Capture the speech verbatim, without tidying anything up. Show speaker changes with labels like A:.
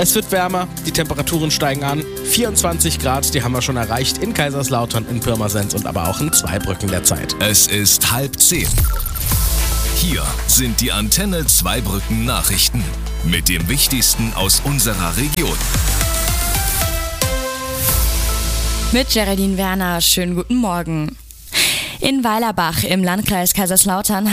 A: Es wird wärmer, die Temperaturen steigen an. vierundzwanzig Grad, die haben wir schon erreicht in Kaiserslautern, in Pirmasens und aber auch in Zweibrücken derzeit.
B: Es ist halb zehn. Hier sind die Antenne Zweibrücken Nachrichten mit dem Wichtigsten aus unserer Region.
C: Mit Geraldine Werner, schönen guten Morgen. In Weilerbach im Landkreis Kaiserslautern